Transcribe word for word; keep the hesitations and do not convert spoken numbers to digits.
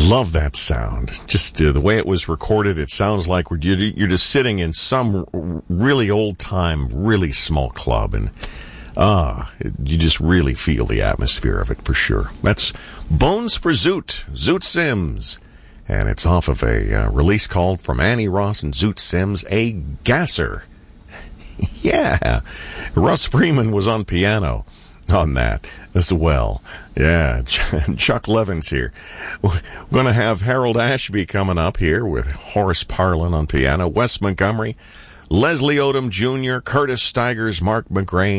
Love that sound. Just uh, the way it was recorded, it sounds like you're, you're just sitting in some really old-time, really small club, and ah, it, you just really feel the atmosphere of it for sure. That's Bones for Zoot, Zoot Sims, and it's off of a uh, release called From Annie Ross and Zoot Sims, A Gasser. Yeah, Russ Freeman was on piano on that as well. Yeah, Chuck Levin's here. We're going to have Harold Ashby coming up here with Horace Parlin on piano, Wes Montgomery, Leslie Odom Junior, Curtis Stigers, Mark McGrain,